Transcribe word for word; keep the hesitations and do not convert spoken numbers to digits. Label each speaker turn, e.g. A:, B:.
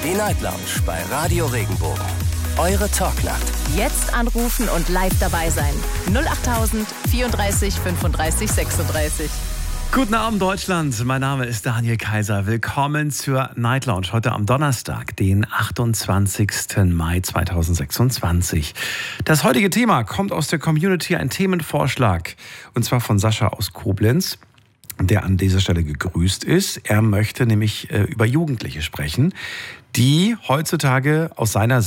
A: Die Night Lounge bei Radio Regenbogen. Eure Talknacht.
B: Jetzt anrufen und live dabei sein. null achttausend vierunddreißig fünfunddreißig sechsunddreißig.
C: Guten Abend, Deutschland. Mein Name ist Daniel Kaiser. Willkommen zur Night Lounge. Heute am Donnerstag, den achtundzwanzigsten Mai zweitausendsechsundzwanzig. Das heutige Thema kommt aus der Community, ein Themenvorschlag. Und zwar von Sascha aus Koblenz, der an dieser Stelle gegrüßt ist. Er möchte nämlich äh, über Jugendliche sprechen, die heutzutage aus seiner